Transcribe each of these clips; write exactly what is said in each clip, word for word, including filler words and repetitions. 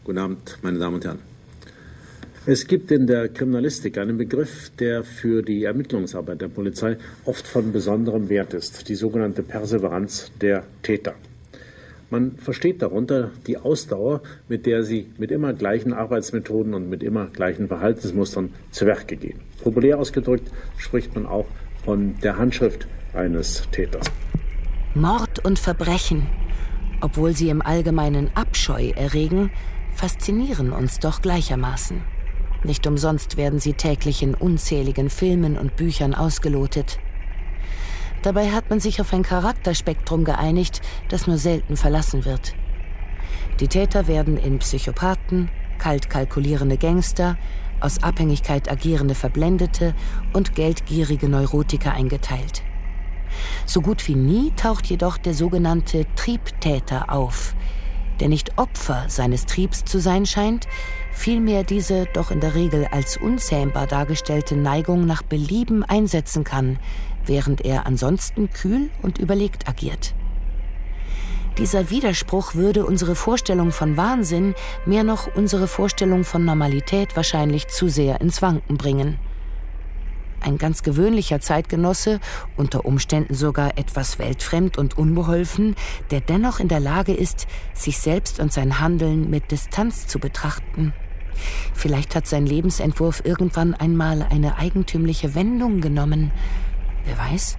Guten Abend, meine Damen und Herren. Es gibt in der Kriminalistik einen Begriff, der für die Ermittlungsarbeit der Polizei oft von besonderem Wert ist, die sogenannte Perseveranz der Täter. Man versteht darunter die Ausdauer, mit der sie mit immer gleichen Arbeitsmethoden und mit immer gleichen Verhaltensmustern zu Werke gehen. Populär ausgedrückt spricht man auch von der Handschrift eines Täters. Mord und Verbrechen, obwohl sie im Allgemeinen Abscheu erregen, faszinieren uns doch gleichermaßen. Nicht umsonst werden sie täglich in unzähligen Filmen und Büchern ausgelotet. Dabei hat man sich auf ein Charakterspektrum geeinigt, das nur selten verlassen wird. Die Täter werden in Psychopathen, kalt kalkulierende Gangster, aus Abhängigkeit agierende Verblendete und geldgierige Neurotiker eingeteilt. So gut wie nie taucht jedoch der sogenannte Triebtäter auf, der nicht Opfer seines Triebs zu sein scheint, vielmehr diese doch in der Regel als unzähmbar dargestellte Neigung nach Belieben einsetzen kann, während er ansonsten kühl und überlegt agiert. Dieser Widerspruch würde unsere Vorstellung von Wahnsinn, mehr noch unsere Vorstellung von Normalität wahrscheinlich zu sehr ins Wanken bringen. Ein ganz gewöhnlicher Zeitgenosse, unter Umständen sogar etwas weltfremd und unbeholfen, der dennoch in der Lage ist, sich selbst und sein Handeln mit Distanz zu betrachten. Vielleicht hat sein Lebensentwurf irgendwann einmal eine eigentümliche Wendung genommen. Wer weiß?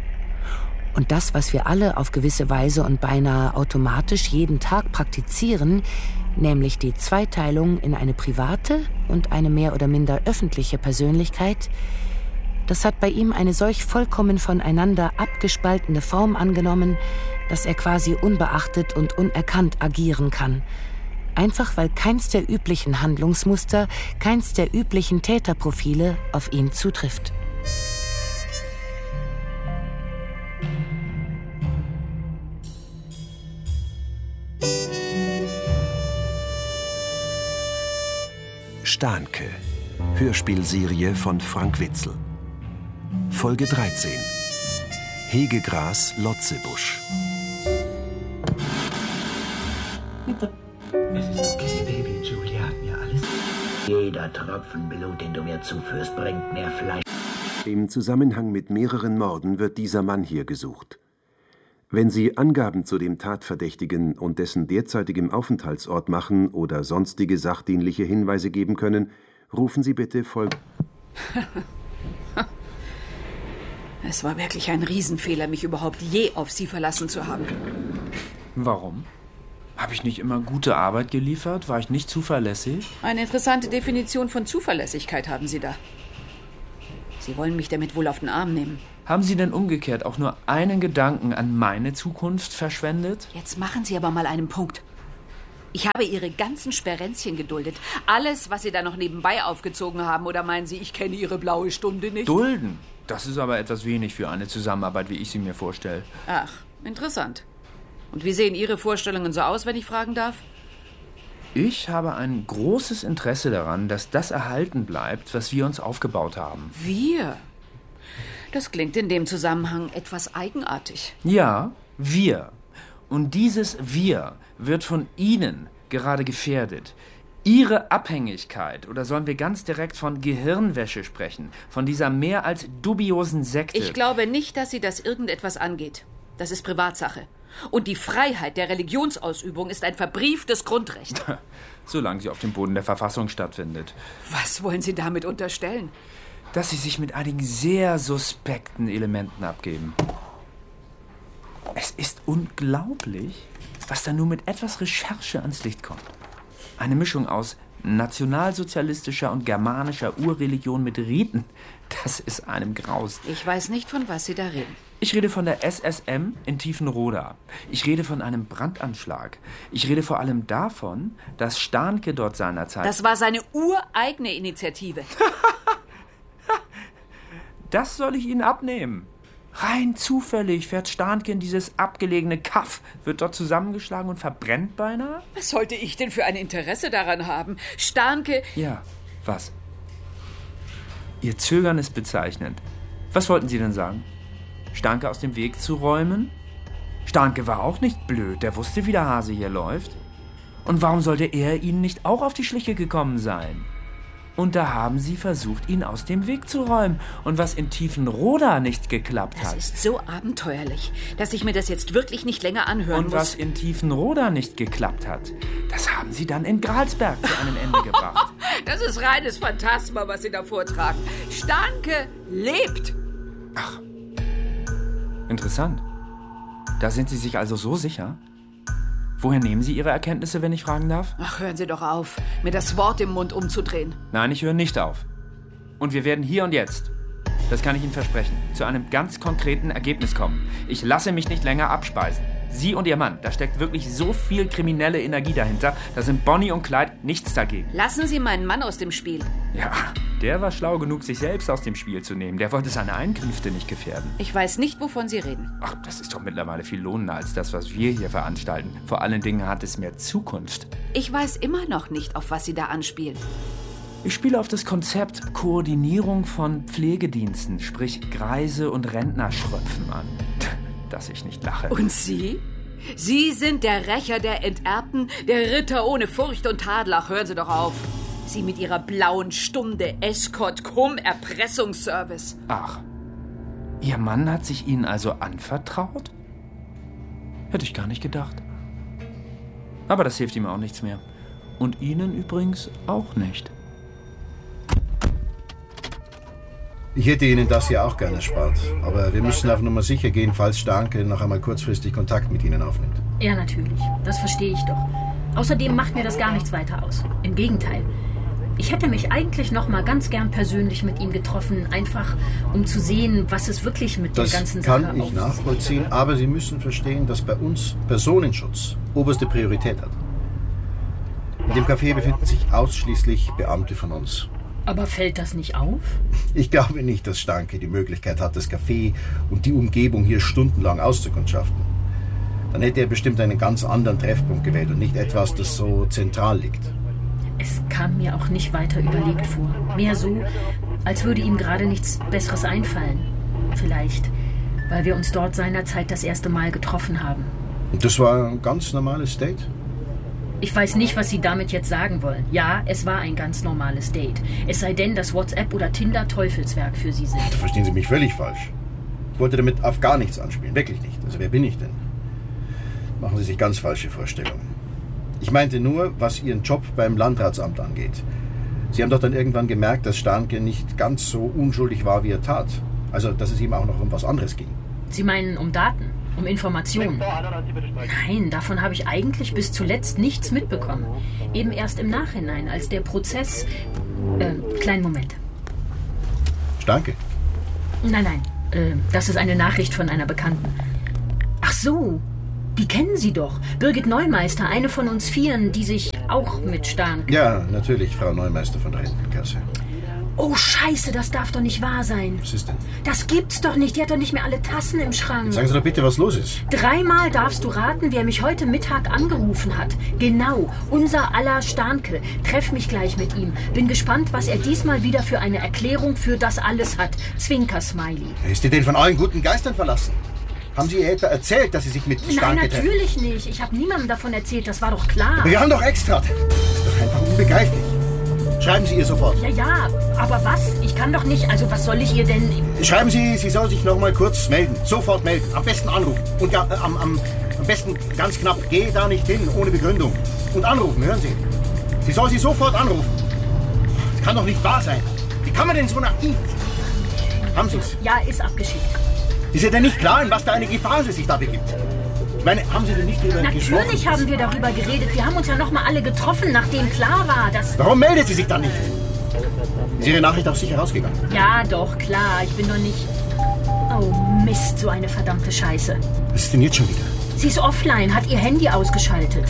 Und das, was wir alle auf gewisse Weise und beinahe automatisch jeden Tag praktizieren, nämlich die Zweiteilung in eine private und eine mehr oder minder öffentliche Persönlichkeit, das hat bei ihm eine solch vollkommen voneinander abgespaltene Form angenommen, dass er quasi unbeachtet und unerkannt agieren kann. Einfach weil keins der üblichen Handlungsmuster, keins der üblichen Täterprofile auf ihn zutrifft. Stahnke, Hörspielserie von Frank Witzel. Folge dreizehn. Hegegras Lotzebusch. Es ist okay, Baby. Julia hat mir alles... Jeder Tropfen Blut, den du mir zuführst, bringt mehr Fleisch. Im Zusammenhang mit mehreren Morden wird dieser Mann hier gesucht. Wenn Sie Angaben zu dem Tatverdächtigen und dessen derzeitigem Aufenthaltsort machen oder sonstige sachdienliche Hinweise geben können, rufen Sie bitte Folge... Es war wirklich ein Riesenfehler, mich überhaupt je auf Sie verlassen zu haben. Warum? Habe ich nicht immer gute Arbeit geliefert? War ich nicht zuverlässig? Eine interessante Definition von Zuverlässigkeit haben Sie da. Sie wollen mich damit wohl auf den Arm nehmen. Haben Sie denn umgekehrt auch nur einen Gedanken an meine Zukunft verschwendet? Jetzt machen Sie aber mal einen Punkt. Ich habe Ihre ganzen Sperenzchen geduldet. Alles, was Sie da noch nebenbei aufgezogen haben. Oder meinen Sie, ich kenne Ihre blaue Stunde nicht? Dulden? Das ist aber etwas wenig für eine Zusammenarbeit, wie ich sie mir vorstelle. Ach, interessant. Und wie sehen Ihre Vorstellungen so aus, wenn ich fragen darf? Ich habe ein großes Interesse daran, dass das erhalten bleibt, was wir uns aufgebaut haben. Wir? Das klingt in dem Zusammenhang etwas eigenartig. Ja, wir. Und dieses Wir wird von Ihnen gerade gefährdet. Ihre Abhängigkeit, oder sollen wir ganz direkt von Gehirnwäsche sprechen, von dieser mehr als dubiosen Sekte? Ich glaube nicht, dass Sie das irgendetwas angeht. Das ist Privatsache. Und die Freiheit der Religionsausübung ist ein verbrieftes Grundrecht. Solange sie auf dem Boden der Verfassung stattfindet. Was wollen Sie damit unterstellen? Dass Sie sich mit einigen sehr suspekten Elementen abgeben. Es ist unglaublich, was da nur mit etwas Recherche ans Licht kommt. Eine Mischung aus nationalsozialistischer und germanischer Urreligion mit Riten. Das ist einem graust. Ich weiß nicht, von was Sie da reden. Ich rede von der S S M in Tiefenroda. Ich rede von einem Brandanschlag. Ich rede vor allem davon, dass Stahnke dort seinerzeit... Das war seine ureigene Initiative. Das soll ich Ihnen abnehmen. Rein zufällig fährt Stahnke in dieses abgelegene Kaff, wird dort zusammengeschlagen und verbrennt beinahe? Was sollte ich denn für ein Interesse daran haben? Stahnke... Ja, was? Ihr Zögern ist bezeichnend. Was wollten Sie denn sagen? Stahnke aus dem Weg zu räumen? Stahnke war auch nicht blöd, der wusste, wie der Hase hier läuft. Und warum sollte er Ihnen nicht auch auf die Schliche gekommen sein? Und da haben Sie versucht, ihn aus dem Weg zu räumen. Und was in Tiefenroda nicht geklappt hat. Das ist so abenteuerlich, dass ich mir das jetzt wirklich nicht länger anhören Und muss. Und was in Tiefenroda nicht geklappt hat, das haben Sie dann in Gralsberg zu einem Ende gebracht. Das ist reines Phantasma, was Sie da vortragen. Starnke lebt. Ach, interessant. Da sind Sie sich also so sicher? Woher nehmen Sie Ihre Erkenntnisse, wenn ich fragen darf? Ach, hören Sie doch auf, mir das Wort im Mund umzudrehen. Nein, ich höre nicht auf. Und wir werden hier und jetzt, das kann ich Ihnen versprechen, zu einem ganz konkreten Ergebnis kommen. Ich lasse mich nicht länger abspeisen. Sie und Ihr Mann, da steckt wirklich so viel kriminelle Energie dahinter, da sind Bonnie und Clyde nichts dagegen. Lassen Sie meinen Mann aus dem Spiel. Ja, der war schlau genug, sich selbst aus dem Spiel zu nehmen. Der wollte seine Einkünfte nicht gefährden. Ich weiß nicht, wovon Sie reden. Ach, das ist doch mittlerweile viel lohnender als das, was wir hier veranstalten. Vor allen Dingen hat es mehr Zukunft. Ich weiß immer noch nicht, auf was Sie da anspielen. Ich spiele auf das Konzept Koordinierung von Pflegediensten, sprich Greise- und Rentnerschröpfen an. Dass ich nicht lache. Und Sie? Sie sind der Rächer der Enterbten, der Ritter ohne Furcht und Tadel. Ach, hören Sie doch auf. Sie mit Ihrer blauen Stunde, Escort, Cum, Erpressungsservice. Ach, Ihr Mann hat sich Ihnen also anvertraut? Hätte ich gar nicht gedacht. Aber das hilft ihm auch nichts mehr. Und Ihnen übrigens auch nicht. Ich hätte Ihnen das ja auch gerne erspart. Aber wir müssen auf Nummer sicher gehen, falls Starnke noch einmal kurzfristig Kontakt mit Ihnen aufnimmt. Ja, natürlich. Das verstehe ich doch. Außerdem macht mir das gar nichts weiter aus. Im Gegenteil. Ich hätte mich eigentlich noch mal ganz gern persönlich mit ihm getroffen, einfach um zu sehen, was es wirklich mit das der ganzen Sache auf sich hat. Das kann ich nachvollziehen, aber Sie müssen verstehen, dass bei uns Personenschutz oberste Priorität hat. In dem Café befinden sich ausschließlich Beamte von uns. Aber fällt das nicht auf? Ich glaube nicht, dass Starnke die Möglichkeit hat, das Café und die Umgebung hier stundenlang auszukundschaften. Dann hätte er bestimmt einen ganz anderen Treffpunkt gewählt und nicht etwas, das so zentral liegt. Es kam mir auch nicht weiter überlegt vor. Mehr so, als würde ihm gerade nichts Besseres einfallen. Vielleicht, weil wir uns dort seinerzeit das erste Mal getroffen haben. Und das war ein ganz normales Date? Ich weiß nicht, was Sie damit jetzt sagen wollen. Ja, es war ein ganz normales Date. Es sei denn, dass WhatsApp oder Tinder Teufelswerk für Sie sind. Da verstehen Sie mich völlig falsch. Ich wollte damit auf gar nichts anspielen. Wirklich nicht. Also wer bin ich denn? Machen Sie sich ganz falsche Vorstellungen. Ich meinte nur, was Ihren Job beim Landratsamt angeht. Sie haben doch dann irgendwann gemerkt, dass Starnke nicht ganz so unschuldig war, wie er tat. Also, dass es ihm auch noch um was anderes ging. Sie meinen um Daten? Um Informationen? Nein, davon habe ich eigentlich bis zuletzt nichts mitbekommen. Eben erst im Nachhinein, als der Prozess... Äh, kleinen Moment. Starnke? Nein, nein, äh, das ist eine Nachricht von einer Bekannten. Ach so, die kennen Sie doch. Birgit Neumeister, eine von uns Vieren, die sich auch mit Starnke... Ja, natürlich, Frau Neumeister von der Rentenkasse. Oh, Scheiße, das darf doch nicht wahr sein. Was ist denn? Das gibt's doch nicht. Die hat doch nicht mehr alle Tassen im Schrank. Jetzt sagen Sie doch bitte, was los ist. Dreimal darfst du raten, wer mich heute Mittag angerufen hat. Genau, unser aller Starnke. Treff mich gleich mit ihm. Bin gespannt, was er diesmal wieder für eine Erklärung für das alles hat. Zwinker-Smiley. Ist die denn von allen guten Geistern verlassen? Haben Sie ihr etwa erzählt, dass Sie sich mit Starnke... Nein, natürlich nicht. Ich habe niemandem davon erzählt. Das war doch klar. Aber wir haben doch extra. Das ist doch einfach unbegreiflich. Schreiben Sie ihr sofort. Ja, ja, aber was? Ich kann doch nicht, also was soll ich ihr denn... Schreiben Sie, sie soll sich noch mal kurz melden. Sofort melden. Am besten anrufen. Und ja, äh, am, am, am besten ganz knapp, geh da nicht hin, ohne Begründung. Und anrufen, hören Sie. Sie soll sie sofort anrufen. Das kann doch nicht wahr sein. Wie kann man denn so naiv? Haben Sie es? Ja, ist abgeschickt. Ist ihr denn nicht klar, in was für eine Gefahr sie sich da begibt? Ich meine, haben Sie denn nicht darüber gesprochen? Natürlich haben wir darüber geredet. Wir haben uns ja noch mal alle getroffen, nachdem klar war, dass... Warum meldet sie sich dann nicht? Ist Ihre Nachricht auch sicher rausgegangen? Ja, doch, klar. Ich bin doch nicht... Oh, Mist, so eine verdammte Scheiße. Was ist denn jetzt schon wieder? Sie ist offline, hat ihr Handy ausgeschaltet.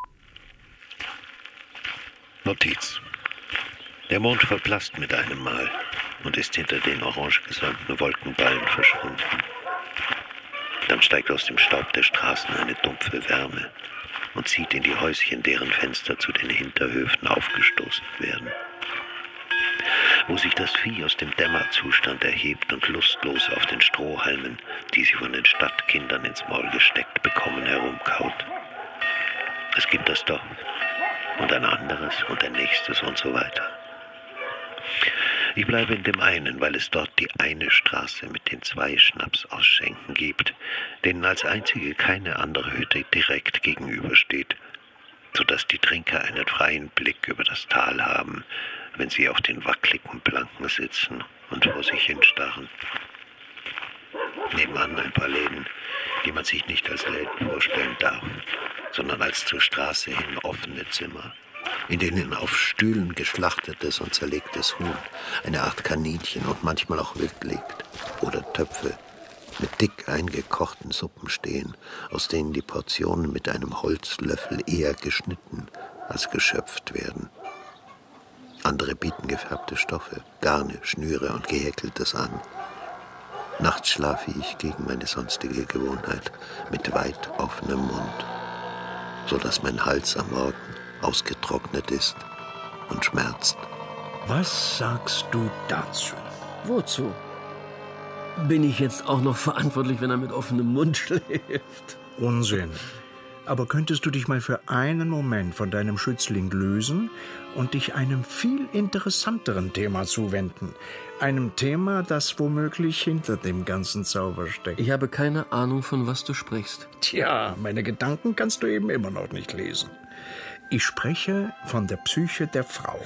Notiz. Der Mond verblasst mit einem Mal und ist hinter den orange gesäumten Wolkenballen verschwunden. Dann steigt aus dem Staub der Straßen eine dumpfe Wärme und zieht in die Häuschen, deren Fenster zu den Hinterhöfen aufgestoßen werden. Wo sich das Vieh aus dem Dämmerzustand erhebt und lustlos auf den Strohhalmen, die sie von den Stadtkindern ins Maul gesteckt bekommen, herumkaut. Es gibt das Dorf, und ein anderes und ein nächstes und so weiter. Ich bleibe in dem einen, weil es dort die eine Straße mit den zwei Schnapsausschenken gibt, denen als einzige keine andere Hütte direkt gegenübersteht, sodass die Trinker einen freien Blick über das Tal haben, wenn sie auf den wackeligen Planken sitzen und vor sich hinstarren. Nebenan ein paar Läden, die man sich nicht als Läden vorstellen darf, sondern als zur Straße hin offene Zimmer, in denen auf Stühlen geschlachtetes und zerlegtes Huhn, eine Art Kaninchen und manchmal auch Wild liegt, oder Töpfe mit dick eingekochten Suppen stehen, aus denen die Portionen mit einem Holzlöffel eher geschnitten als geschöpft werden. Andere bieten gefärbte Stoffe, Garne, Schnüre und Gehäkeltes an. Nachts schlafe ich gegen meine sonstige Gewohnheit mit weit offenem Mund, so dass mein Hals am Morgen ausgetrocknet ist und schmerzt. Was sagst du dazu? Wozu? Bin ich jetzt auch noch verantwortlich, wenn er mit offenem Mund schläft? Unsinn. Aber könntest du dich mal für einen Moment von deinem Schützling lösen und dich einem viel interessanteren Thema zuwenden? Einem Thema, das womöglich hinter dem ganzen Zauber steckt. Ich habe keine Ahnung, von was du sprichst. Tja, meine Gedanken kannst du eben immer noch nicht lesen. Ich spreche von der Psyche der Frau.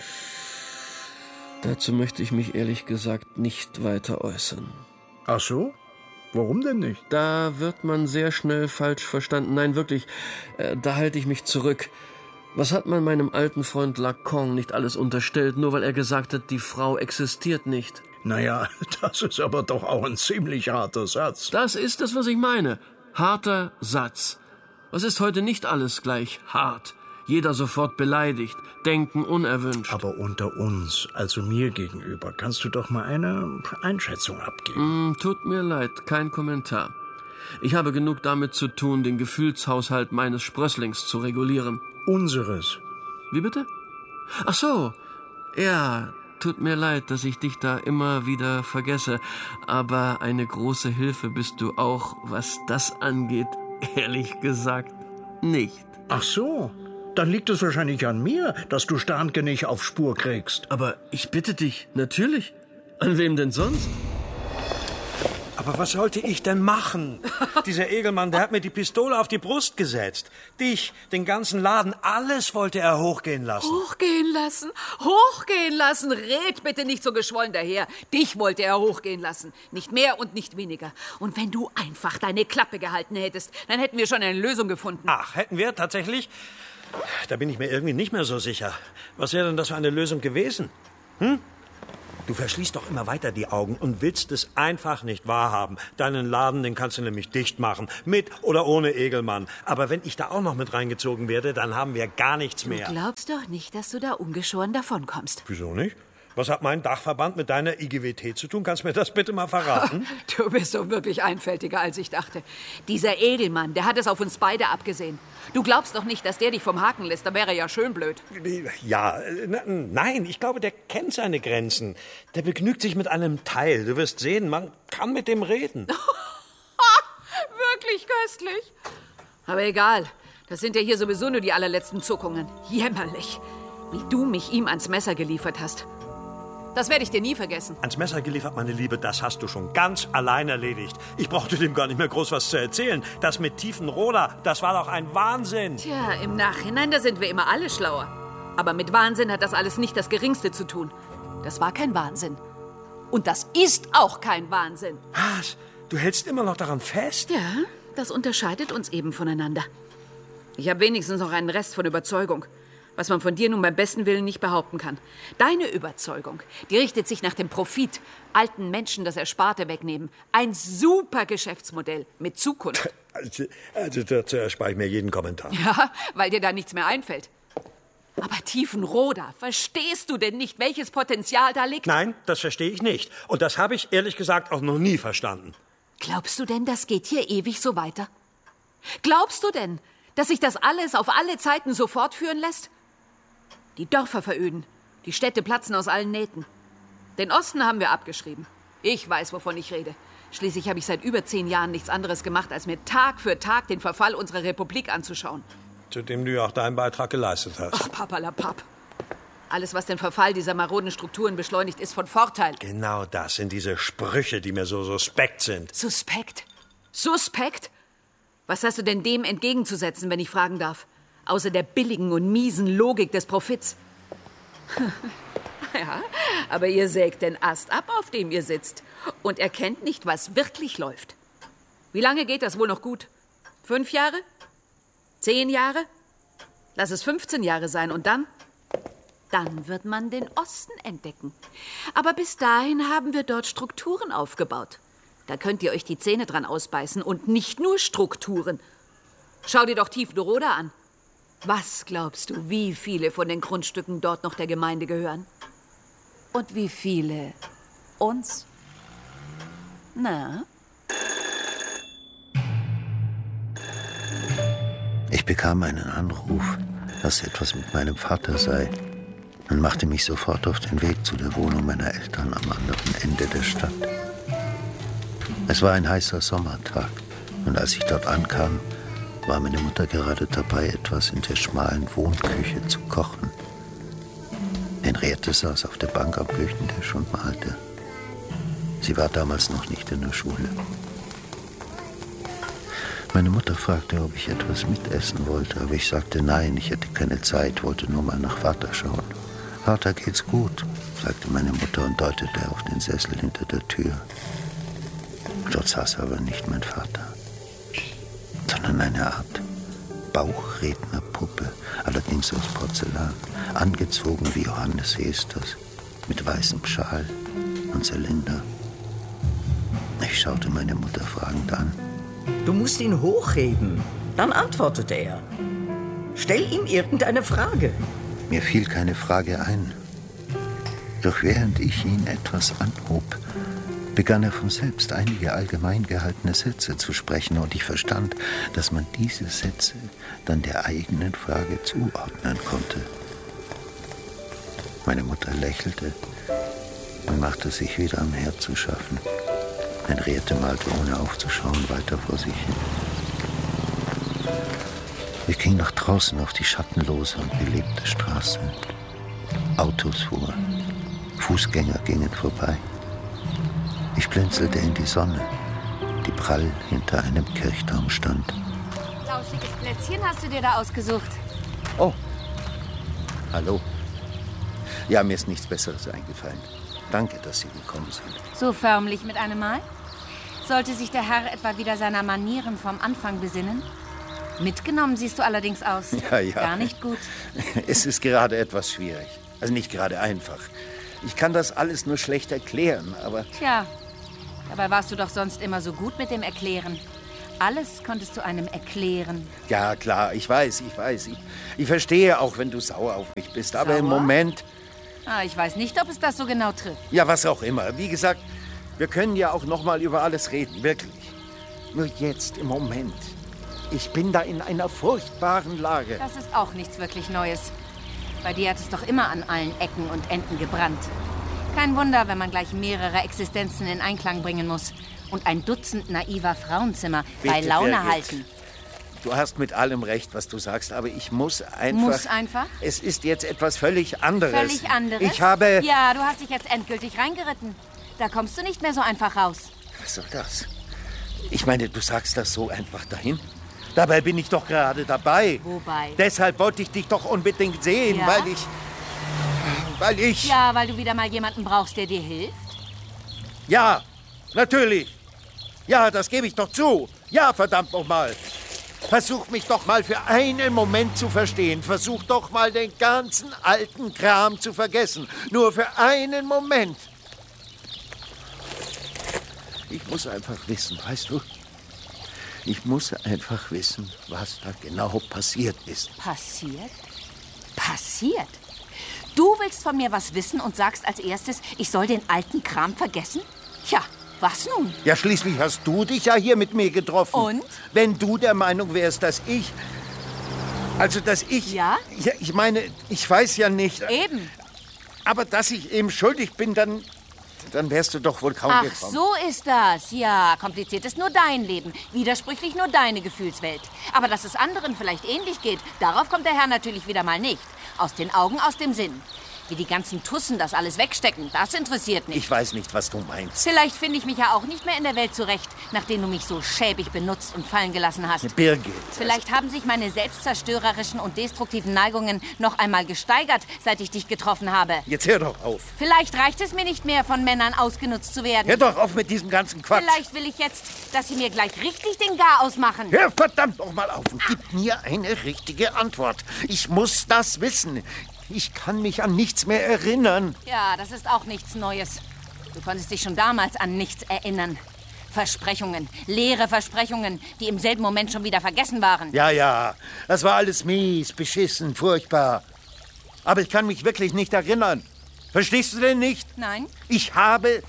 Dazu möchte ich mich ehrlich gesagt nicht weiter äußern. Ach so? Warum denn nicht? Da wird man sehr schnell falsch verstanden. Nein, wirklich, äh, da halte ich mich zurück. Was hat man meinem alten Freund Lacan nicht alles unterstellt, nur weil er gesagt hat, die Frau existiert nicht? Naja, das ist aber doch auch ein ziemlich harter Satz. Das ist es, was ich meine. Harter Satz. Was ist heute nicht alles gleich hart? Jeder sofort beleidigt, denken unerwünscht. Aber unter uns, also mir gegenüber, kannst du doch mal eine Einschätzung abgeben. Mm, tut mir leid, kein Kommentar. Ich habe genug damit zu tun, den Gefühlshaushalt meines Sprösslings zu regulieren. Unseres. Wie bitte? Ach so, ja, tut mir leid, dass ich dich da immer wieder vergesse. Aber eine große Hilfe bist du auch, was das angeht, ehrlich gesagt, nicht. Ach so. Dann liegt es wahrscheinlich an mir, dass du Starnke nicht auf Spur kriegst. Aber ich bitte dich, natürlich. An wem denn sonst? Aber was sollte ich denn machen? Dieser Egelmann, der hat mir die Pistole auf die Brust gesetzt. Dich, den ganzen Laden, alles wollte er hochgehen lassen. Hochgehen lassen? Hochgehen lassen? Red bitte nicht so geschwollen daher. Dich wollte er hochgehen lassen. Nicht mehr und nicht weniger. Und wenn du einfach deine Klappe gehalten hättest, dann hätten wir schon eine Lösung gefunden. Ach, hätten wir tatsächlich? Da bin ich mir irgendwie nicht mehr so sicher. Was wäre denn das für eine Lösung gewesen? Hm? Du verschließt doch immer weiter die Augen und willst es einfach nicht wahrhaben. Deinen Laden, den kannst du nämlich dicht machen. Mit oder ohne Egelmann. Aber wenn ich da auch noch mit reingezogen werde, dann haben wir gar nichts mehr. Du glaubst doch nicht, dass du da ungeschoren davonkommst. Wieso nicht? Was hat mein Dachverband mit deiner I G W T zu tun? Kannst du mir das bitte mal verraten? Du bist doch wirklich einfältiger, als ich dachte. Dieser Egelmann, der hat es auf uns beide abgesehen. Du glaubst doch nicht, dass der dich vom Haken lässt. Da wäre ja schön blöd. Ja, nein, ich glaube, der kennt seine Grenzen. Der begnügt sich mit einem Teil. Du wirst sehen, man kann mit dem reden. Wirklich köstlich. Aber egal, das sind ja hier sowieso nur die allerletzten Zuckungen. Jämmerlich, wie du mich ihm ans Messer geliefert hast. Das werde ich dir nie vergessen. Ans Messer geliefert, meine Liebe, das hast du schon ganz allein erledigt. Ich brauchte dem gar nicht mehr groß was zu erzählen. Das mit Tiefenroda, das war doch ein Wahnsinn. Tja, im Nachhinein, da sind wir immer alle schlauer. Aber mit Wahnsinn hat das alles nicht das Geringste zu tun. Das war kein Wahnsinn. Und das ist auch kein Wahnsinn. Was? Du hältst immer noch daran fest? Ja, das unterscheidet uns eben voneinander. Ich habe wenigstens noch einen Rest von Überzeugung. Was man von dir nun beim besten Willen nicht behaupten kann. Deine Überzeugung, die richtet sich nach dem Profit. Alten Menschen das Ersparte wegnehmen. Ein super Geschäftsmodell mit Zukunft. Also, also dazu erspare ich mir jeden Kommentar. Ja, weil dir da nichts mehr einfällt. Aber Tiefenroda, verstehst du denn nicht, welches Potenzial da liegt? Nein, das verstehe ich nicht. Und das habe ich ehrlich gesagt auch noch nie verstanden. Glaubst du denn, das geht hier ewig so weiter? Glaubst du denn, dass sich das alles auf alle Zeiten so fortführen lässt? Die Dörfer veröden, die Städte platzen aus allen Nähten. Den Osten haben wir abgeschrieben. Ich weiß, wovon ich rede. Schließlich habe ich seit über zehn Jahren nichts anderes gemacht, als mir Tag für Tag den Verfall unserer Republik anzuschauen. zu dem du ja auch deinen Beitrag geleistet hast. Ach, papalapap. Alles, was den Verfall dieser maroden Strukturen beschleunigt, ist von Vorteil. Genau das sind diese Sprüche, die mir so suspekt sind. Suspekt? Suspekt? Was hast du denn dem entgegenzusetzen, wenn ich fragen darf? Außer der billigen und miesen Logik des Profits. Ja, aber ihr sägt den Ast ab, auf dem ihr sitzt. Und erkennt nicht, was wirklich läuft. Wie lange geht das wohl noch gut? Fünf Jahre? Zehn Jahre? Lass es fünfzehn Jahre sein. Und dann? Dann wird man den Osten entdecken. Aber bis dahin haben wir dort Strukturen aufgebaut. Da könnt ihr euch die Zähne dran ausbeißen. Und nicht nur Strukturen. Schau dir doch Tiefenroda an. Was glaubst du, wie viele von den Grundstücken dort noch der Gemeinde gehören? Und wie viele uns? Na? Ich bekam einen Anruf, dass etwas mit meinem Vater sei, und machte mich sofort auf den Weg zu der Wohnung meiner Eltern am anderen Ende der Stadt. Es war ein heißer Sommertag, und als ich dort ankam, war meine Mutter gerade dabei, etwas in der schmalen Wohnküche zu kochen. Henriette saß auf der Bank am Küchentisch und malte. Sie war damals noch nicht in der Schule. Meine Mutter fragte, ob ich etwas mitessen wollte, aber ich sagte nein, ich hätte keine Zeit, wollte nur mal nach Vater schauen. »Vater, geht's gut«, sagte meine Mutter und deutete auf den Sessel hinter der Tür. Dort saß aber nicht mein Vater, sondern eine Art Bauchrednerpuppe, allerdings aus Porzellan, angezogen wie Johannes Esters, mit weißem Schal und Zylinder. Ich schaute meine Mutter fragend an. Du musst ihn hochheben, dann antwortet er. Stell ihm irgendeine Frage. Mir fiel keine Frage ein. Doch während ich ihn etwas anhob, begann er von selbst einige allgemein gehaltene Sätze zu sprechen, und ich verstand, dass man diese Sätze dann der eigenen Frage zuordnen konnte. Meine Mutter lächelte und machte sich wieder am Herd zu schaffen. Henriette malte, ohne aufzuschauen, weiter vor sich hin. Ich ging nach draußen auf die schattenlose und belebte Straße. Autos fuhren, Fußgänger gingen vorbei. Ich blinzelte in die Sonne, die prall hinter einem Kirchturm stand. Lauschiges Plätzchen hast du dir da ausgesucht. Oh, hallo. Ja, mir ist nichts Besseres eingefallen. Danke, dass Sie gekommen sind. So förmlich mit einem Mal? Sollte sich der Herr etwa wieder seiner Manieren vom Anfang besinnen? Mitgenommen siehst du allerdings aus. Ja, ja. Gar nicht gut. Es ist gerade etwas schwierig. Also nicht gerade einfach. Ich kann das alles nur schlecht erklären, aber... Tja, dabei warst du doch sonst immer so gut mit dem Erklären. Alles konntest du einem erklären. Ja, klar, ich weiß, ich weiß. Ich, ich verstehe auch, wenn du sauer auf mich bist. Aber Sauer? im Moment... Ah, ich weiß nicht, ob es das so genau trifft. Ja, was auch immer. Wie gesagt, wir können ja auch noch mal über alles reden, wirklich. Nur jetzt, im Moment. Ich bin da in einer furchtbaren Lage. Das ist auch nichts wirklich Neues. Bei dir hat es doch immer an allen Ecken und Enden gebrannt. Kein Wunder, wenn man gleich mehrere Existenzen in Einklang bringen muss und ein Dutzend naiver Frauenzimmer Bitte, bei Laune Birgit. halten. Du hast mit allem recht, was du sagst, aber ich muss einfach... Muss einfach? Es ist jetzt etwas völlig anderes. Völlig anderes? Ich habe... Ja, du hast dich jetzt endgültig reingeritten. Da kommst du nicht mehr so einfach raus. Was soll das? Ich meine, du sagst das so einfach dahin. Dabei bin ich doch gerade dabei. Wobei? Deshalb wollte ich dich doch unbedingt sehen, Ja? weil ich... Weil ich... Ja, weil du wieder mal jemanden brauchst, der dir hilft? Ja, natürlich. Ja, das gebe ich doch zu. Ja, verdammt noch mal. Versuch mich doch mal für einen Moment zu verstehen. Versuch doch mal den ganzen alten Kram zu vergessen. Nur für einen Moment. Ich muss einfach wissen, weißt du? Ich muss einfach wissen, was da genau passiert ist. Passiert? Passiert? Du willst von mir was wissen und sagst als erstes, ich soll den alten Kram vergessen? Ja, was nun? Ja, schließlich hast du dich ja hier mit mir getroffen. Und? Wenn du der Meinung wärst, dass ich... Also, dass ich... Ja? Ja, ich meine, ich weiß ja nicht... Eben. Aber dass ich eben schuldig bin, dann... dann wärst du doch wohl kaum Ach, gekommen. so ist das. Ja, kompliziert ist nur dein Leben. Widersprüchlich nur deine Gefühlswelt. Aber dass es anderen vielleicht ähnlich geht, darauf kommt der Herr natürlich wieder mal nicht. Aus den Augen, aus dem Sinn. Wie die ganzen Tussen das alles wegstecken, das interessiert nicht. Ich weiß nicht, was du meinst. Vielleicht finde ich mich ja auch nicht mehr in der Welt zurecht, nachdem du mich so schäbig benutzt und fallen gelassen hast. Birgit. Vielleicht haben sich meine selbstzerstörerischen und destruktiven Neigungen noch einmal gesteigert, seit ich dich getroffen habe. Jetzt hör doch auf. Vielleicht reicht es mir nicht mehr, von Männern ausgenutzt zu werden. Hör doch auf mit diesem ganzen Quatsch. Vielleicht will ich jetzt, dass sie mir gleich richtig den Garaus machen. Hör verdammt noch mal auf und gib mir eine richtige Antwort. Ich muss das wissen. Ich kann mich an nichts mehr erinnern. Ja, das ist auch nichts Neues. Du konntest dich schon damals an nichts erinnern. Versprechungen, leere Versprechungen, die im selben Moment schon wieder vergessen waren. Ja, ja, das war alles mies, beschissen, furchtbar. Aber ich kann mich wirklich nicht erinnern. Verstehst du denn nicht? Nein. Ich habe...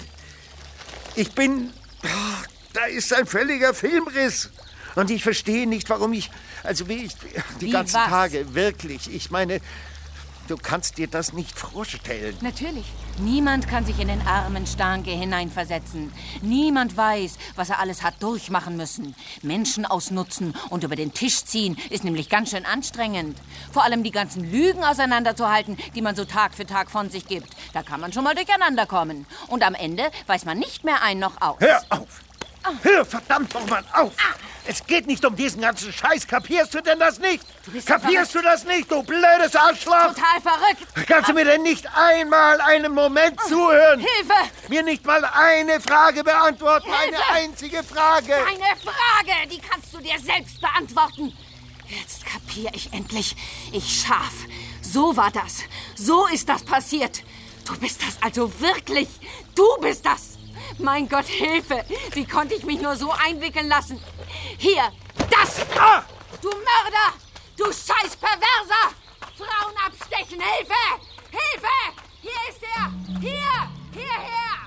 Ich bin... Da ist ein völliger Filmriss. Und ich verstehe nicht, warum ich... Also wie ich... Die Wie ganzen was? Tage, wirklich. Ich meine... Du kannst dir das nicht vorstellen. Natürlich. Niemand kann sich in den armen Starnke hineinversetzen. Niemand weiß, was er alles hat durchmachen müssen. Menschen ausnutzen und über den Tisch ziehen ist nämlich ganz schön anstrengend. Vor allem die ganzen Lügen auseinanderzuhalten, die man so Tag für Tag von sich gibt. Da kann man schon mal durcheinander kommen. Und am Ende weiß man nicht mehr ein noch aus. Hör auf! Hör verdammt noch mal auf! Ah. Es geht nicht um diesen ganzen Scheiß. Kapierst du denn das nicht? Du bist Kapierst du das nicht, du blödes Arschloch? Total verrückt. Kannst du mir denn nicht einmal einen Moment zuhören? Hilfe! Mir nicht mal eine Frage beantworten. Hilfe! Eine einzige Frage. Eine Frage, die kannst du dir selbst beantworten. Jetzt kapier ich endlich. Ich Schaf. So war das. So ist das passiert. Du bist das also wirklich. Du bist das. Mein Gott, Hilfe! Wie konnte ich mich nur so einwickeln lassen? Hier, das! Ah! Du Mörder! Du scheiß Perverser! Frauen abstechen! Hilfe! Hilfe! Hier ist er! Hier! Hierher!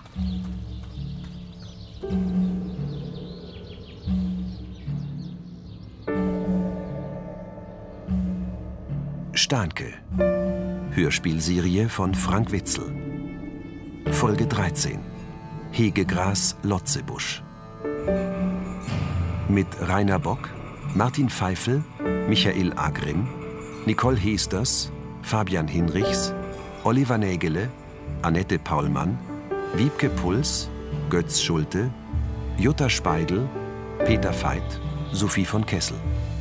Starnke. Hörspielserie von Frank Witzel. Folge dreizehn. Hegegras Lotzebusch. Mit Rainer Bock, Martin Pfeifel, Michael Agrim, Nicole Heesters, Fabian Hinrichs, Oliver Nägele, Annette Paulmann, Wiebke Puls, Götz Schulte, Jutta Speidel, Peter Veit, Sophie von Kessel.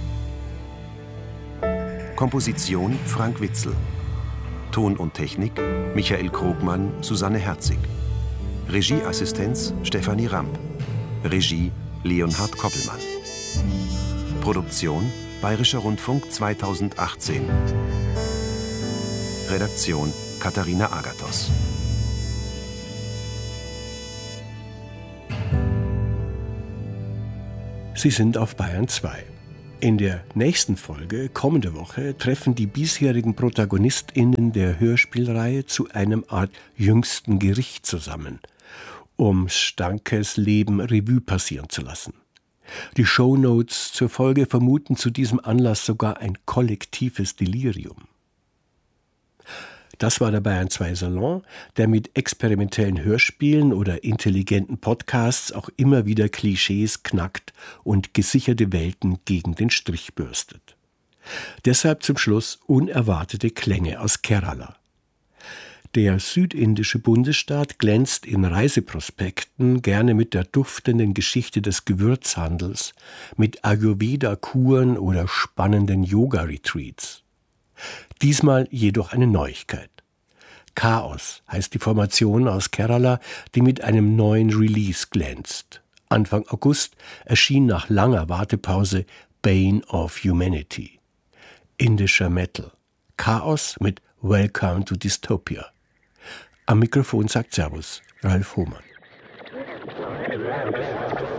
Komposition Frank Witzel. Ton und Technik Michael Krogmann, Susanne Herzig. Regieassistenz Stefanie Ramp. Regie Leonhard Koppelmann. Produktion Bayerischer Rundfunk zweitausendachtzehn. Redaktion Katharina Agathos. Sie sind auf Bayern zwei. In der nächsten Folge, kommende Woche, treffen die bisherigen ProtagonistInnen der Hörspielreihe zu einem Art jüngsten Gericht zusammen, um Starnkes Leben Revue passieren zu lassen. Die Shownotes zur Folge vermuten zu diesem Anlass sogar ein kollektives Delirium. Das war der Bayern zwei Salon, der mit experimentellen Hörspielen oder intelligenten Podcasts auch immer wieder Klischees knackt und gesicherte Welten gegen den Strich bürstet. Deshalb zum Schluss unerwartete Klänge aus Kerala. Der südindische Bundesstaat glänzt in Reiseprospekten gerne mit der duftenden Geschichte des Gewürzhandels, mit Ayurveda-Kuren oder spannenden Yoga-Retreats. Diesmal jedoch eine Neuigkeit. Chaos heißt die Formation aus Kerala, die mit einem neuen Release glänzt. Anfang August erschien nach langer Wartepause Bane of Humanity. Indischer Metal. Chaos mit Welcome to Dystopia. Am Mikrofon sagt Servus, Ralf Hohmann.